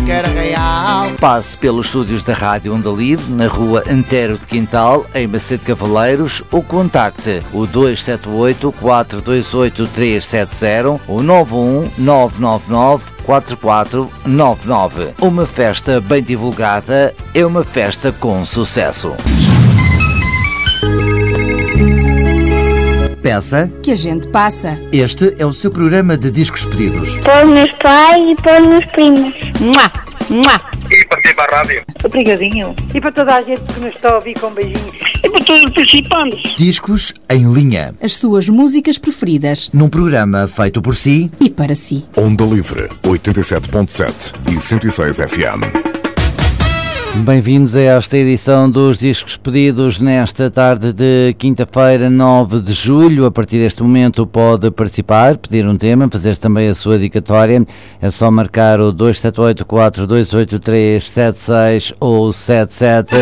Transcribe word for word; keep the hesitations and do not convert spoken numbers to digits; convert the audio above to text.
que era real. Passe pelos estúdios da Rádio Onda Livre, na rua Antero de Quintal, em Macedo Cavaleiros, ou contacte o dois sete oito, quatro dois oito, três sete zero ou nove um nove nove nove, quatro quatro nove nove. Uma festa bem divulgada é uma festa com sucesso. Peça que a gente passa. Este é o seu programa de discos pedidos. Para os meus pais e para os meus primos. Mua, mua. E para ti, para a rádio. Obrigadinho. E para toda a gente que nos está a ouvir, com beijinhos. E para todos os participantes. Discos em linha. As suas músicas preferidas. Num programa feito por si e para si. Onda Livre, oitenta e sete ponto sete e cento e seis F M. Bem-vindos a esta edição dos Discos Pedidos nesta tarde de quinta-feira, nove de julho. A partir deste momento pode participar, pedir um tema, fazer também a sua dedicatória. É só marcar o dois sete oito, quatro dois oito, três sete seis ou sete sete.